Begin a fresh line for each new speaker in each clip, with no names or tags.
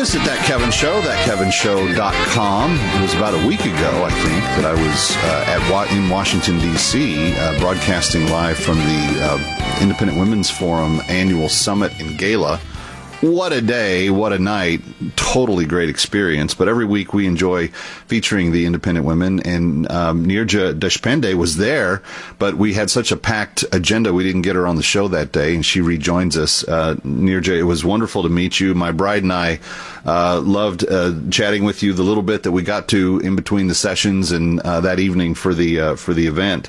us at That Kevin Show, thatkevinshow.com. It was about a week ago, I think, that I was in Washington, D.C., broadcasting live from the Independent Women's Forum annual summit and gala. What a day, what a night. Totally great experience. But every week we enjoy featuring the independent women, and Nirja Deshpande was there, but we had such a packed agenda we didn't get her on the show that day, and she rejoins us. Nirja, it was wonderful to meet you. My bride and I loved chatting with you the little bit that we got to in between the sessions and that evening for the event.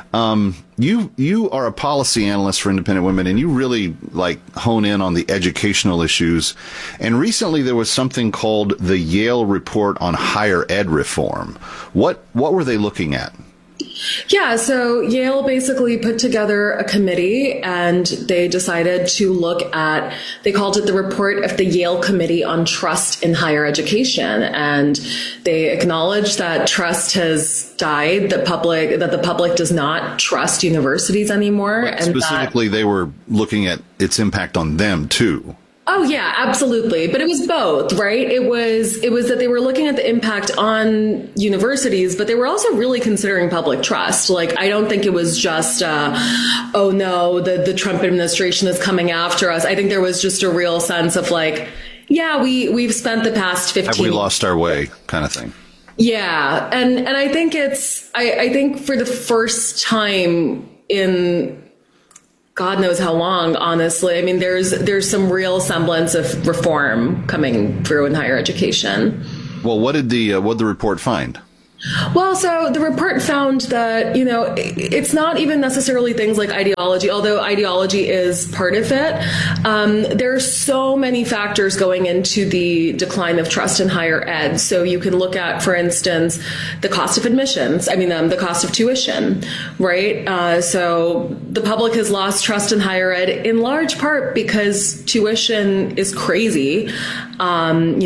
You are a policy analyst for independent women, and you really hone in on the educational issues. And recently there was something called the Yale Report on Higher Ed Reform. What were they looking at?
Yeah, so Yale basically put together a committee, and they decided to look at, they called it the report of the Yale Committee on Trust in Higher Education. And they acknowledged that trust has died, that the public does not trust universities anymore.
Right. And specifically, they were looking at its impact on them, too.
Oh, yeah, absolutely. But it was both, right? It was that they were looking at the impact on universities, but they were also really considering public trust. I don't think it was just, oh, no, the Trump administration is coming after us. I think there was just a real sense of yeah, we've spent the past 15
Have we lost our way kind of thing?
Yeah. And I think I think for the first time in God knows how long, honestly. I mean, there's some real semblance of reform coming through in higher education.
Well, what did the report find?
Well, so the report found that, it's not even necessarily things like ideology, although ideology is part of it. There are so many factors going into the decline of trust in higher ed. So you can look at, for instance, the cost of admissions, the cost of tuition, right? So the public has lost trust in higher ed in large part because tuition is crazy. When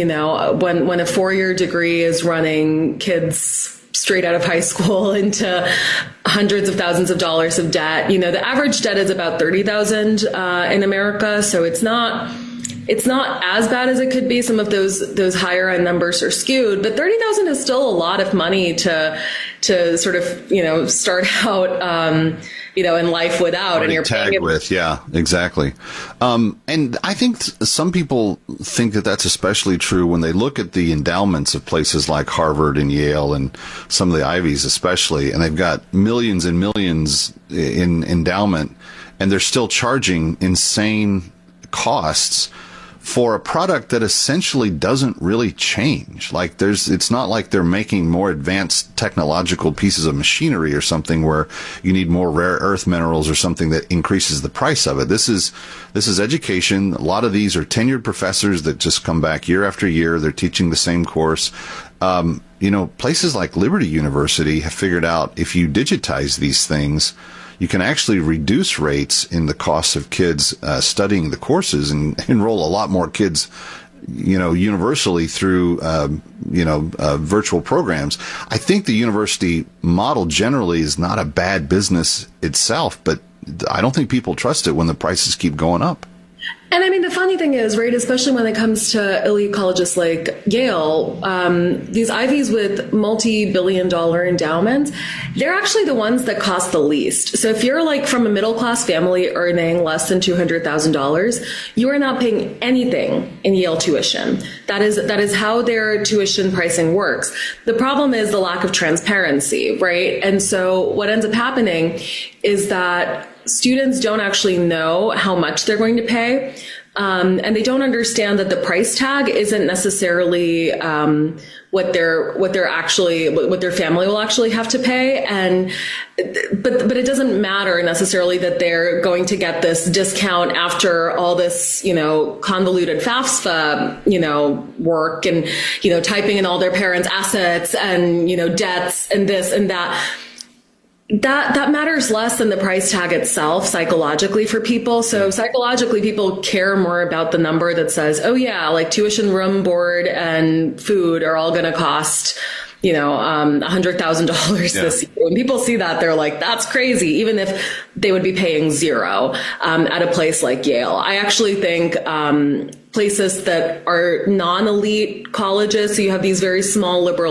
a 4-year degree is running kids straight out of high school into hundreds of thousands of dollars of debt, the average debt is about $30,000 in America. So it's not as bad as it could be. Some of those higher end numbers are skewed, but 30,000 is still a lot of money to sort of, start out, in life without, and you're
tagged with. Yeah, exactly. And I think some people think that that's especially true when they look at the endowments of places like Harvard and Yale and some of the Ivies especially, and they've got millions and millions in endowment, and they're still charging insane costs for a product that essentially doesn't really change. It's not like they're making more advanced technological pieces of machinery or something where you need more rare earth minerals or something that increases the price of it. This is education. A lot of these are tenured professors that just come back year after year. They're teaching the same course. Places like Liberty University have figured out if you digitize these things, you can actually reduce rates in the costs of kids studying the courses and enroll a lot more kids, universally through, virtual programs. I think the university model generally is not a bad business itself, but I don't think people trust it when the prices keep going up.
And the funny thing is, right, especially when it comes to elite colleges like Yale, these Ivies with multi-billion-dollar endowments, they're actually the ones that cost the least. So if you're from a middle-class family earning less than $200,000, you are not paying anything in Yale tuition. That is how their tuition pricing works. The problem is the lack of transparency, right? And so what ends up happening is that students don't actually know how much they're going to pay. And they don't understand that the price tag isn't necessarily what their family will actually have to pay. But it doesn't matter necessarily that they're going to get this discount after all this, convoluted FAFSA, work and, typing in all their parents' assets and, debts and this and that. That matters less than the price tag itself psychologically for people. So psychologically, people care more about the number that says, oh yeah, tuition, room, board, and food are all going to cost, $100,000 this year. When people see that, they're like, that's crazy, even if they would be paying zero at a place like Yale. I actually think places that are non-elite colleges. So you have these very small liberal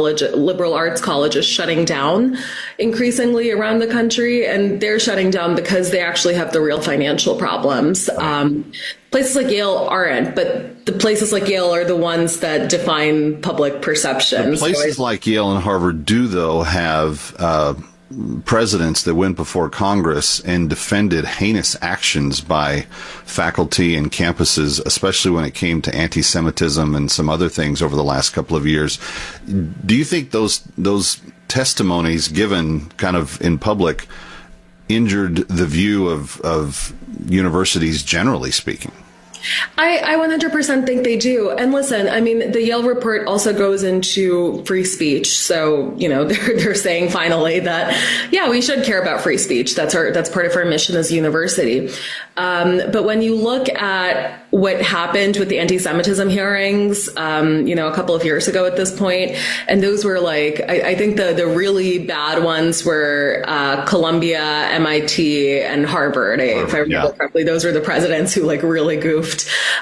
arts colleges shutting down increasingly around the country, and they're shutting down because they actually have the real financial problems. Places like Yale aren't, but the places like Yale are the ones that define public perception.
Places like Yale and Harvard do, though, have presidents that went before Congress and defended heinous actions by faculty and campuses, especially when it came to anti-Semitism and some other things over the last couple of years. Do you think those testimonies given kind of in public injured the view of universities generally speaking?
I 100% think they do. And listen, I mean, the Yale report also goes into free speech. So, you know, they're saying finally that, yeah, we should care about free speech. That's part of our mission as a university. But when you look at what happened with the anti-Semitism hearings, you know, a couple of years ago at this point, and those were like, I think the really bad ones were Columbia, MIT, and Harvard. If I remember correctly, those were the presidents who like really goofed.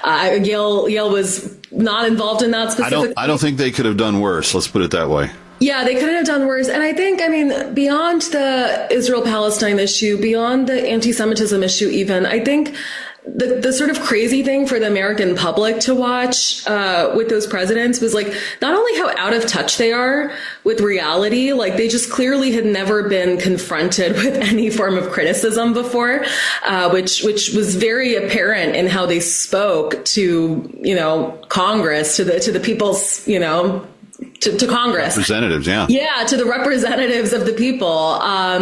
Yale was not involved in that specifically.
I don't think they could have done worse. Let's put it that way.
Yeah, they couldn't have done worse. And I think, I mean, beyond the Israel-Palestine issue, beyond the anti-Semitism issue even, I think the sort of crazy thing for the American public to watch with those presidents was like not only how out of touch they are with reality, like they just clearly had never been confronted with any form of criticism before, which was very apparent in how they spoke to, you know, Congress, to the people's, you know, to Congress.
Representatives, yeah.
Yeah, to the representatives of the people.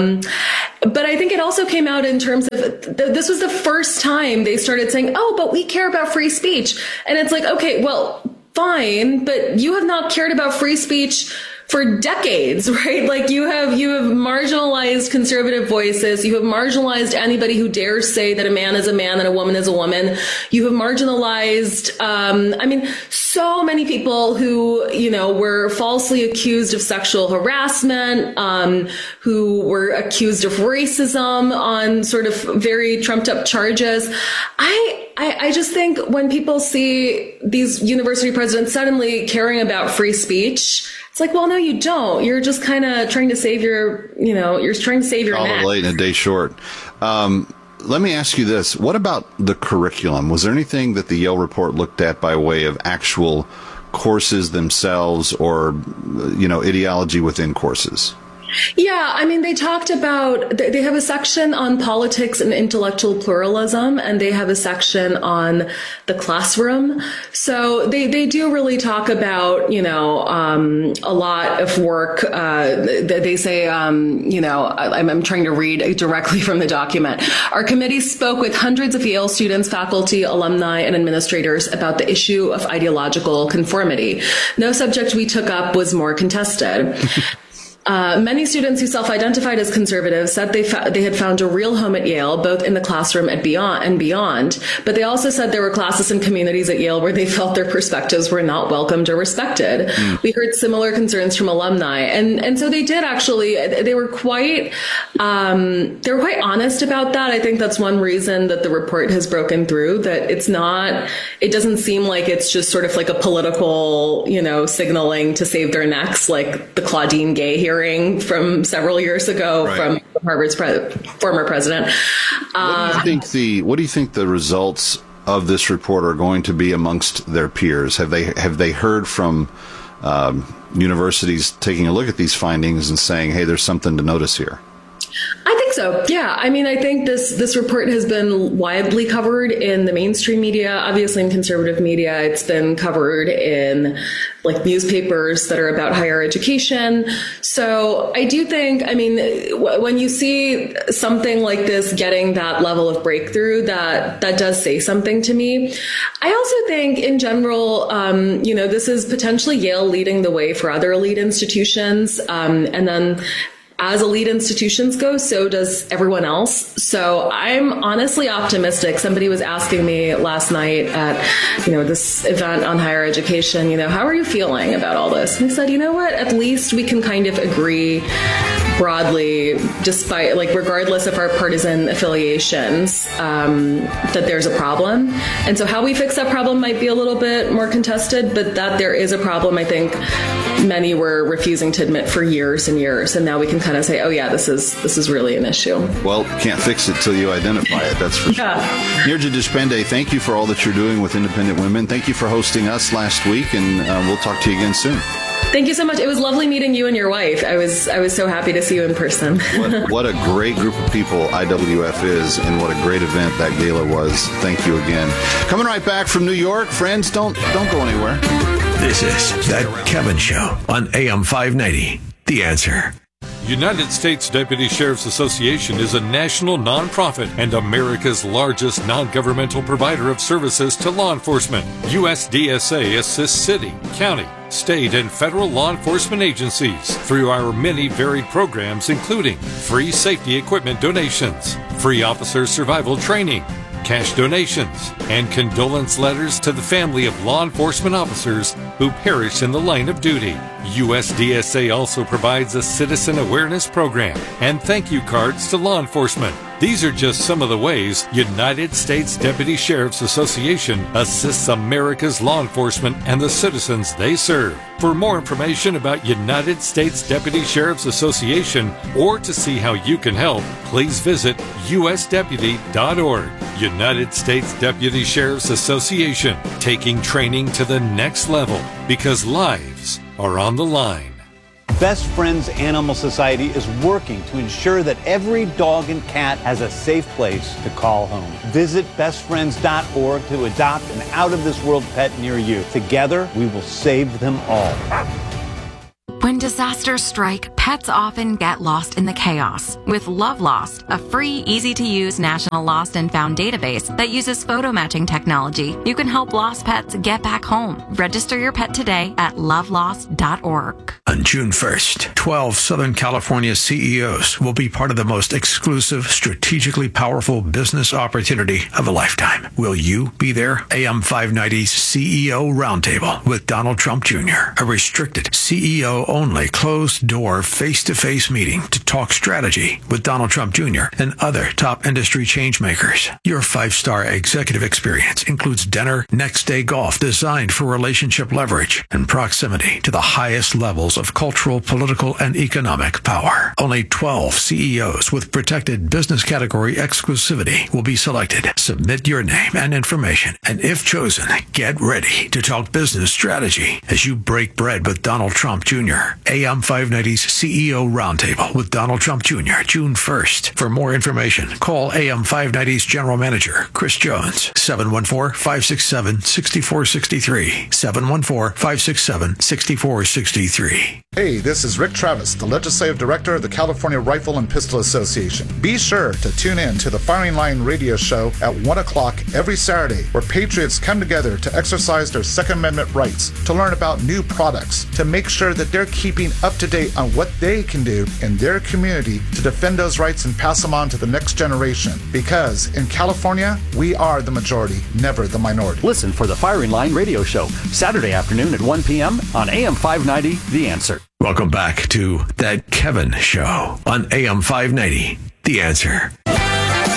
But I think it also came out in terms of this was the first time they started saying, oh, but we care about free speech. And it's like, okay, well, fine, but you have not cared about free speech for decades, right? Like you have marginalized conservative voices. You have marginalized anybody who dares say that a man is a man and a woman is a woman. You have marginalized, I mean, so many people who, you know, were falsely accused of sexual harassment, who were accused of racism on sort of very trumped up charges. I just think when people see these university presidents suddenly caring about free speech, it's like, well, no, you don't. You're just kind of trying to save your, you know, you're trying to save your neck.
All late and a day short. Let me ask you this. What about the curriculum? Was there anything that the Yale report looked at by way of actual courses themselves or, you know, ideology within courses?
Yeah, I mean, they talked about, they have a section on politics and intellectual pluralism, and they have a section on the classroom. So they do really talk about, you know, a lot of work. They say, you know, I'm trying to read directly from the document. Our committee spoke with hundreds of Yale students, faculty, alumni, and administrators about the issue of ideological conformity. No subject we took up was more contested. Many students who self-identified as conservative said they had found a real home at Yale, both in the classroom and beyond. But they also said there were classes and communities at Yale where they felt their perspectives were not welcomed or respected. We heard similar concerns from alumni, and so they did actually. They were quite honest about that. I think that's one reason that the report has broken through. That it doesn't seem like it's just sort of like a political, you know, signaling to save their necks, like the Claudine Gay hearing from several years ago, right, from Harvard's former president.
What do you think the results of this report are going to be amongst their peers? Have they heard from universities taking a look at these findings and saying, hey, there's something to notice here?
I think so. Yeah. I mean, I think this report has been widely covered in the mainstream media, obviously in conservative media. It's been covered in like newspapers that are about higher education. So I do think, I mean, when you see something like this getting that level of breakthrough, that does say something to me. I also think in general, you know, this is potentially Yale leading the way for other elite institutions. And then as elite institutions go, so does everyone else. So I'm honestly optimistic. Somebody was asking me last night at, this event on higher education, how are you feeling about all this? And I said, you know what, at least we can kind of agree broadly, despite, regardless of our partisan affiliations, that there's a problem. And so how we fix that problem might be a little bit more contested, but that there is a problem, I think many were refusing to admit for years and years. And now we can kind of say, oh yeah, this is really an issue.
Well, can't fix it till you identify it. That's for sure. Yeah. Nirja Deshpande, thank you for all that you're doing with independent women. Thank you for hosting us last week, and we'll talk to you again soon.
Thank you so much. It was lovely meeting you and your wife. I was so happy to see you in person.
What a great group of people IWF is, and what a great event that gala was. Thank you again. Coming right back from New York, friends, don't go anywhere.
This is That Kevin Show on AM 590. The Answer.
United States Deputy Sheriff's Association is a national nonprofit and America's largest non-governmental provider of services to law enforcement. USDSA assists city, county, state, and federal law enforcement agencies through our many varied programs, including free safety equipment donations, free officer survival training, cash donations, and condolence letters to the family of law enforcement officers who perished in the line of duty. USDSA also provides a citizen awareness program and thank you cards to law enforcement. These are just some of the ways United States Deputy Sheriff's Association assists America's law enforcement and the citizens they serve. For more information about United States Deputy Sheriff's Association or to see how you can help, please visit usdeputy.org. United States Deputy Sheriff's Association, taking training to the next level because lives are on the line.
Best Friends Animal Society is working to ensure that every dog and cat has a safe place to call home. Visit bestfriends.org to adopt an out-of-this-world pet near you. Together, we will save them all.
When disasters strike, pets often get lost in the chaos. With Love Lost, a free, easy-to-use national lost and found database that uses photo matching technology, you can help lost pets get back home. Register your pet today at lovelost.org.
On June 1st, 12 Southern California CEOs will be part of the most exclusive, strategically powerful business opportunity of a lifetime. Will you be there? AM 590's CEO Roundtable with Donald Trump Jr., a restricted CEO-only, closed-door, face-to-face meeting to talk strategy with Donald Trump Jr. and other top industry changemakers. Your 5-star executive experience includes dinner, next-day golf designed for relationship leverage, and proximity to the highest levels of cultural, political, and economic power. Only 12 CEOs with protected business category exclusivity will be selected. Submit your name and information, and if chosen, get ready to talk business strategy as you break bread with Donald Trump Jr. AM 590's CEO Roundtable with Donald Trump Jr. June 1st. For more information, call AM 590's General Manager, Chris Jones, 714-567-6463, 714-567-6463.
Hey, this is Rick Travis, the Legislative Director of the California Rifle and Pistol Association. Be sure to tune in to the Firing Line radio show at 1 o'clock every Saturday, where patriots come together to exercise their Second Amendment rights, to learn about new products, to make sure that they're keeping up to date on what they can do in their community to defend those rights and pass them on to the next generation. Because in California, we are the majority, never the minority.
Listen for the Firing Line radio show, Saturday afternoon at 1 p.m. on AM 590, The Answer.
Welcome back to That Kevin Show on AM 590, The Answer.